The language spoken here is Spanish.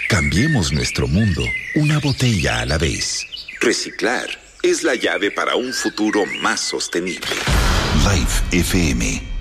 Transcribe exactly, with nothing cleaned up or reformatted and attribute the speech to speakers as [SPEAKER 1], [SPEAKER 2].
[SPEAKER 1] Cambiemos nuestro mundo una botella a la vez.
[SPEAKER 2] Reciclar es la llave para un futuro más sostenible.
[SPEAKER 1] Life F M